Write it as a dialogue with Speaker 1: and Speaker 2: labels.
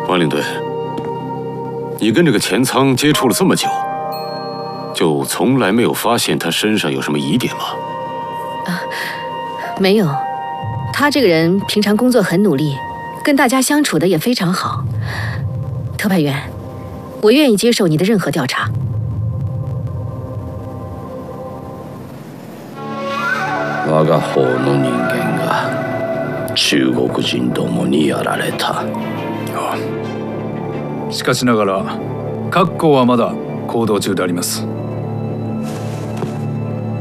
Speaker 1: 王领队，你跟这个钱仓接触了这么久，就从来没有发现他身上有什么疑点吗？
Speaker 2: 没有，他这个人平常工作很努力，跟大家相处的也非常好。特派员，我愿意接受你的任何调查。
Speaker 3: 我が方の人間が中国人どもにやられた。
Speaker 4: しかしながら各校はまだ行動中であります。